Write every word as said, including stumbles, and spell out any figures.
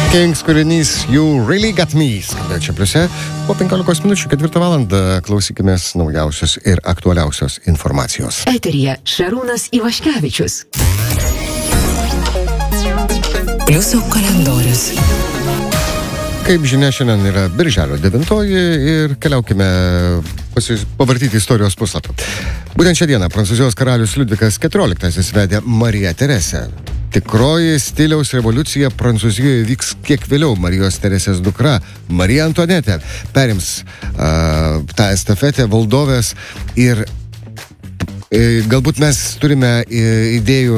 Kings kūrinys You Really Got Me skambėjo čia pliuse. Po penkiolikos minučių ketvirtą valandą klausykimės naujausios ir aktualiausios informacijos. Eteryje Šarūnas Ivaškevičius. Pliuso kalendorius. Kaip žinia, šiandien yra birželio devintoji ir keliaukime pasis, pavartyti istorijos puslapį. Būtent šią dieną prancūzijos karalius Liudvikas keturioliktasis vedė Mariją Teresę. Tikroji stiliaus revoliucija Prancūzijoje vyks kiek vėliau. Marijos Teresės dukra Marija Antuanetė perims uh, tą estafetę valdovės ir e, galbūt mes turime idėjų